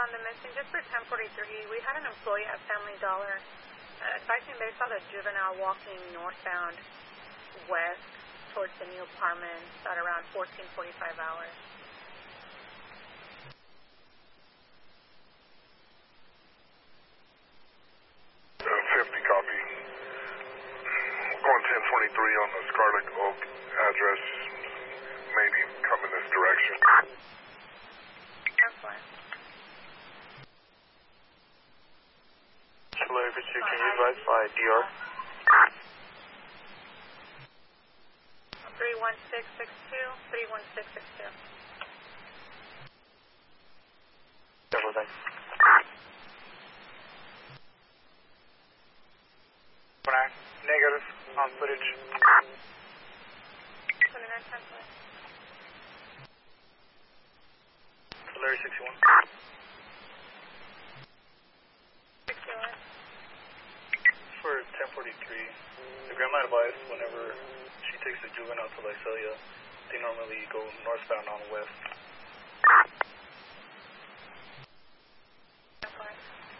found the missing. Just for 1043, we had an employee at Family Dollar advising they saw the juvenile walking northbound west towards the new apartment at around 14:45 hours. 50 copy. Going 1023 on the Scarlet Oak address. Maybe come in this direction. That's fine. Tulare Victor, can you advise by DR? 31662, 31662. Several thanks. Negative on footage. 29 times. Tulare 61. 61. For 1043, the grandma advised whenever she takes the juvenile to Visalia, they normally go northbound on west. That's fine.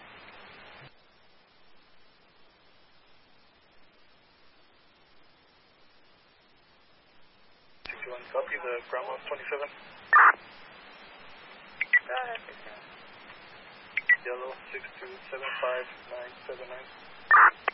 Copy the grandma 27. Go ahead, 61. Yellow 6275979.